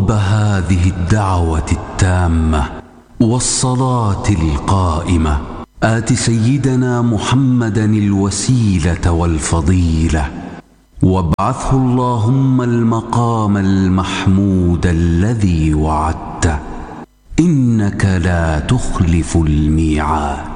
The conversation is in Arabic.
رب هذه الدعوة التامة والصلاة القائمة آت سيدنا محمدا الوسيلة والفضيلة وابعثه اللهم المقام المحمود الذي وعدته إنك لا تخلف الميعاد.